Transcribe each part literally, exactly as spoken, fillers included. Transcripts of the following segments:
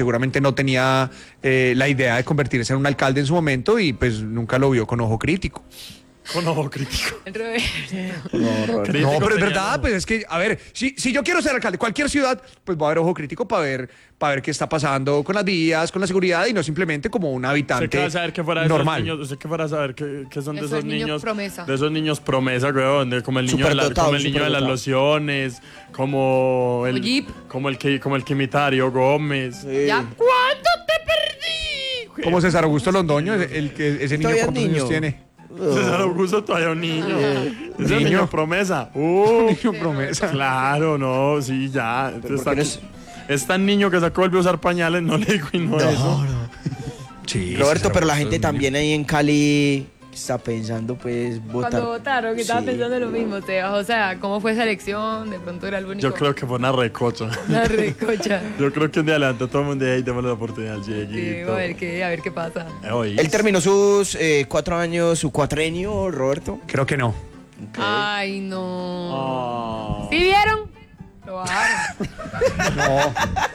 seguramente no tenía eh, la idea de convertirse en un alcalde en su momento y pues nunca lo vio con ojo crítico. Con ojo crítico. No, no, pero es verdad, pues es que, a ver, si, si yo quiero ser alcalde de cualquier ciudad, pues va a haber ojo crítico para ver, para ver qué está pasando con las vías, con la seguridad y no simplemente como un habitante usted que va a saber que fuera de normal. Esos niños, usted que fuera a saber que, que son de esos, Esos niños niños promesa. de esos niños promesa, weón, de, como el niño, de, la, Superdotado, como el niño de las superdotado. lociones, como el, Jeep. como el que como el que imita a Darío Gómez. Sí. ¿Ya cuándo te perdí? Como César Augusto Londoño, el que ese niño Todavía cuántos niño. años tiene. César Augusto todavía un niño. Es el Niño. niño promesa. Uh, Niño promesa. claro, no, sí, ya. Entonces, ¿por qué no está- es- es tan niño que sacó volvió a usar pañales, no le digo y no, eso. Sí, Roberto, César pero la Augusto gente es un también ahí en Cali está pensando, pues, votar. Cuando votaron, que estaba Sí. pensando lo mismo, Tebas. O sea, ¿cómo fue esa elección? De pronto era el único. Yo creo que fue una recocha. Una recocha. Yo creo que un día adelante todo el mundo dice, "Ey, démosle la oportunidad al Sí, Dieguito". a ver qué, a ver qué pasa. Eh, oís. Él terminó sus eh, cuatro años, su cuatrenio, Roberto. Creo que no. Ay, no. Ah. ¿Sí vieron? Lo bajaron. No.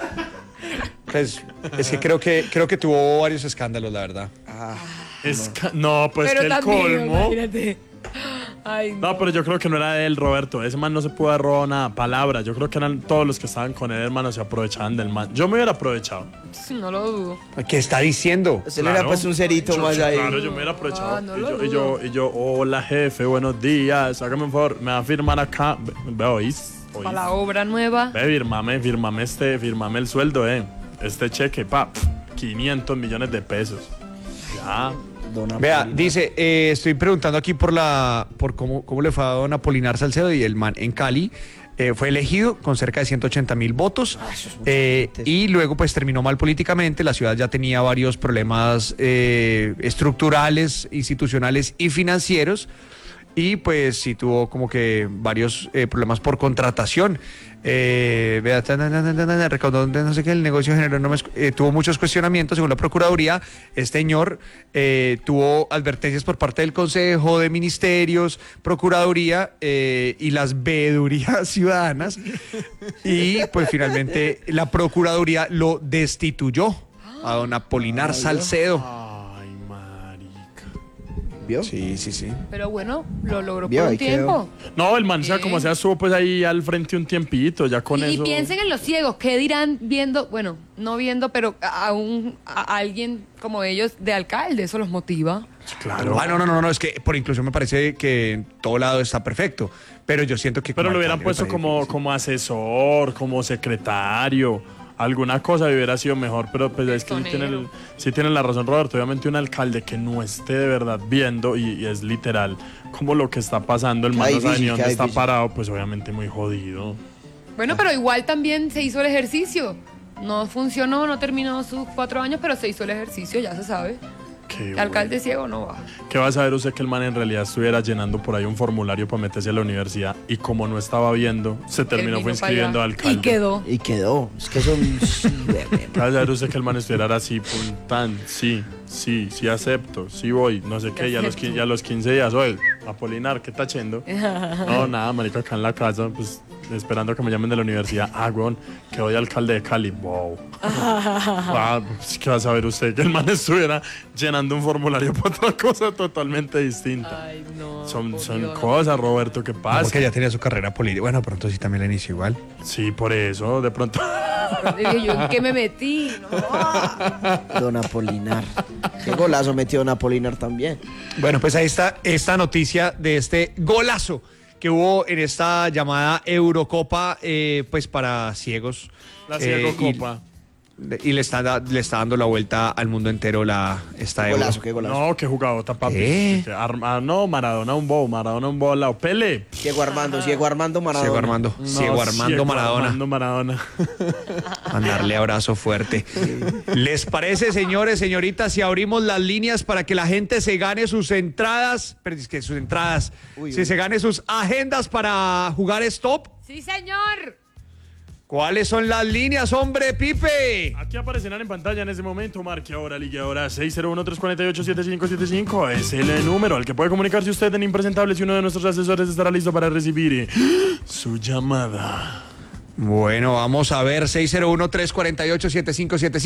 Pues, es que creo que creo que tuvo varios escándalos, la verdad. Ah, Es ca- no, pues Pero que el también, colmo. imagínate. Ay, no. No, pero yo creo que no era de él, Roberto. Ese man no se pudo haber robado nada. Palabras. Yo creo que eran todos los que estaban con él, hermano, se aprovechaban del man. Yo me hubiera aprovechado. No lo dudo. ¿Qué está diciendo? se le hubiera puesto un cerito Yo- más sí, ahí. Claro, yo me hubiera aprovechado. Ah, no y, lo yo, y, dudo. yo, y yo, hola jefe, buenos días. Hágame un favor, me va a firmar acá. Ve, ve, oís. oís. Para la obra nueva. Ve, firmame, firmame este, firmame el sueldo, eh. Este cheque, pa, pf, quinientos millones de pesos. Ya. Don Vea, Apolinar. dice, eh, estoy preguntando aquí por la por cómo, cómo le fue a don Apolinar Salcedo y el man en Cali. Eh, fue elegido con cerca de ciento ochenta mil votos Ah, eso es mucha eh, gente. y luego pues terminó mal políticamente. La ciudad ya tenía varios problemas eh, estructurales, institucionales y financieros y pues sí tuvo como que varios eh, problemas por contratación. Eh, vea, tan, tan, tan, tan, tan, recaudó no sé qué, el negocio generó enormes, eh, tuvo muchos cuestionamientos según la Procuraduría. Este señor eh, tuvo advertencias por parte del Consejo de Ministerios, Procuraduría eh, y las veedurías ciudadanas y pues finalmente la Procuraduría lo destituyó a don Apolinar Salcedo. Ay, marica. ¿Vio? Sí, sí, sí. Pero bueno, lo logró Vio, por un ahí quedó. tiempo. No, el man, sea Sí. como sea, estuvo pues ahí al frente un tiempito, ya con y, eso. y piensen en los ciegos, ¿qué dirán viendo, bueno, no viendo, pero a, un, a alguien como ellos de alcalde? Eso los motiva. Claro. Ah, no, no, no, no, es que por inclusión me parece que en todo lado está perfecto, pero yo siento que... Pero como lo hubieran alcalde me puesto parece como, difícil. como asesor, como secretario, alguna cosa hubiera sido mejor, pero pues es que sí Testonero. tienen, sí tienen la razón, Roberto. Obviamente un alcalde que no esté de verdad viendo y, y es literal como lo que está pasando, el Queda man no sabe difícil, ni dónde queda está difícil. parado, pues obviamente muy jodido. Bueno, pero igual también se hizo el ejercicio. No funcionó, no terminó sus cuatro años, pero se hizo el ejercicio, ya se sabe. Qué El alcalde bueno. ciego no va. ¿Qué va a saber usted que el man en realidad estuviera llenando por ahí un formulario para meterse a la universidad y como no estaba viendo, se terminó Él fue vino para inscribiendo allá al alcalde? Y quedó. Y quedó. Es que son... ¿Qué va a saber usted que el man estuviera así, pum, tan, sí, sí, sí acepto, sí voy, no sé qué, y a los, Acepto. quin- y a los quince días, oye, Apolinar, ¿qué está haciendo? No, nada, marica, acá en la casa, pues, esperando que me llamen de la universidad. Ah, weón, que voy alcalde de Cali. Wow. Ah, pues, ¿qué va a saber usted? Que el man estuviera llenando un formulario para otra cosa totalmente distinta. Ay, no. Son, por son Dios. cosas, Roberto, que No, pasa. porque ya tenía su carrera política. Bueno, pronto sí también la inició igual. Sí, por eso, de pronto. Y dije yo, ¿en qué me metí? No. Don Apolinar. Qué golazo metió Don Apolinar también. Bueno, pues ahí está esta noticia de este golazo que hubo en esta llamada Eurocopa, eh, pues para ciegos. La Eh, Ciego y- Copa. Y le está, da- le está dando la vuelta al mundo entero la, esta Euro. Golazo, qué golazo. No, que jugadota, papi. ¿Qué? Que arma- no, Maradona un bow, Maradona un bow al lado. Pele. Ciego Armando, ciego Armando Maradona. Ciego Armando, No, Ciego Armando ciego Maradona. Armando Maradona. Mandarle abrazo fuerte. ¿Les parece, señores, señoritas, si abrimos las líneas para que la gente se gane sus entradas, pero es que sus entradas, Uy, si uy. se gane sus agendas para jugar Stop? Sí, señor. ¿Cuáles son las líneas, hombre, Pipe? Aquí aparecerán en pantalla en ese momento. Marque ahora, ligue ahora seis cero uno, tres cuatro ocho, siete cinco siete cinco. Es el número al que puede comunicarse usted en Impresentables y uno de nuestros asesores estará listo para recibir eh, su llamada. Bueno, vamos a ver, seis cero uno, tres cuatro ocho, siete cinco siete cinco.